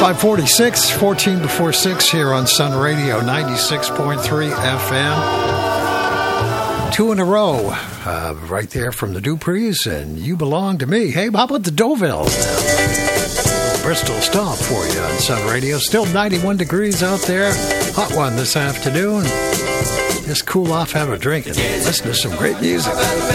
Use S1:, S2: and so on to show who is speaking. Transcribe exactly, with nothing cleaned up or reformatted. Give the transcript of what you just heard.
S1: five forty-six, fourteen before six here on Sun Radio, ninety-six point three F M. Two in a row, uh, right there from the Duprees, and You Belong to Me. Hey, how about the Dovilles now? Bristol Stomp for you on Sun Radio. Still ninety-one degrees out there. Hot one this afternoon. Just cool off, have a drink, and listen to some great music.